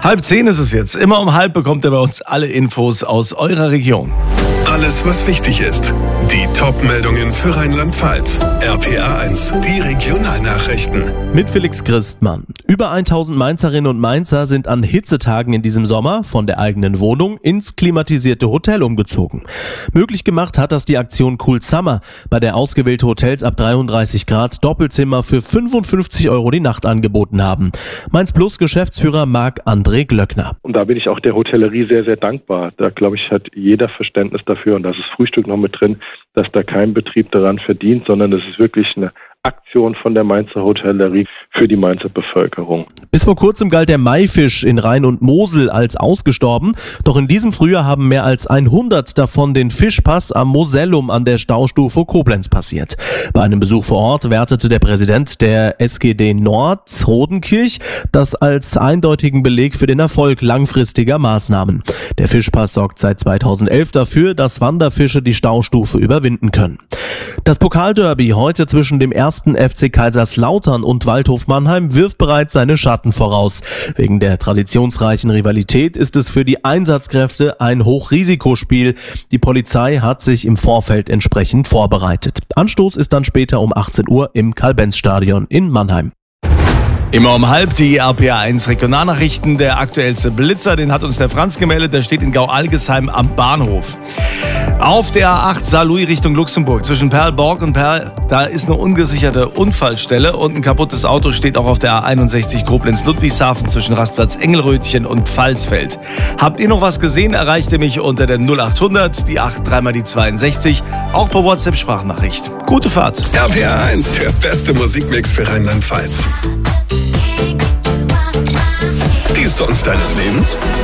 9:30 ist es jetzt. Immer um 9:30 bekommt ihr bei uns alle Infos aus eurer Region. Alles, was wichtig ist. Die Top-Meldungen für Rheinland-Pfalz. RPA 1, die Regionalnachrichten. Mit Felix Christmann. Über 1000 Mainzerinnen und Mainzer sind an Hitzetagen in diesem Sommer von der eigenen Wohnung ins klimatisierte Hotel umgezogen. Möglich gemacht hat das die Aktion Cool Summer, bei der ausgewählte Hotels ab 33 Grad Doppelzimmer für 55 € die Nacht angeboten haben. Mainz Plus Geschäftsführer Marc-André Glöckner. Und da bin ich auch der Hotellerie sehr, sehr dankbar. Da, glaube ich, hat jeder Verständnis dafür, und da ist das Frühstück noch mit drin, dass da kein Betrieb daran verdient, sondern es ist wirklich eine Aktion von der Mainzer Hotellerie für die Mainzer Bevölkerung. Bis vor kurzem galt der Maifisch in Rhein und Mosel als ausgestorben. Doch in diesem Frühjahr haben mehr als 100 davon den Fischpass am Mosellum an der Staustufe Koblenz passiert. Bei einem Besuch vor Ort wertete der Präsident der SGD Nord, Rodenkirch, das als eindeutigen Beleg für den Erfolg langfristiger Maßnahmen. Der Fischpass sorgt seit 2011 dafür, dass Wanderfische die Staustufe überwinden können. Das Pokalderby heute zwischen dem 1. FC Kaiserslautern und Waldhof Mannheim wirft bereits seine Schatten voraus. Wegen der traditionsreichen Rivalität ist es für die Einsatzkräfte ein Hochrisikospiel. Die Polizei hat sich im Vorfeld entsprechend vorbereitet. Anstoß ist dann später um 18 Uhr im Karl-Benz-Stadion in Mannheim. Immer um 9:30 die RPA 1 Regionalnachrichten. Der aktuellste Blitzer, den hat uns der Franz gemeldet, der steht in Gau-Algesheim am Bahnhof. Auf der A8 Saarlouis Richtung Luxemburg zwischen Perlborg und Perl, da ist eine ungesicherte Unfallstelle und ein kaputtes Auto steht auch auf der A61 Koblenz-Ludwigshafen zwischen Rastplatz Engelrötchen und Pfalzfeld. Habt ihr noch was gesehen, erreicht ihr mich unter der 0800, die 8 3 mal die 62, auch per WhatsApp-Sprachnachricht. Gute Fahrt. RPA 1, der beste Musikmix für Rheinland-Pfalz. Die Songs deines Lebens?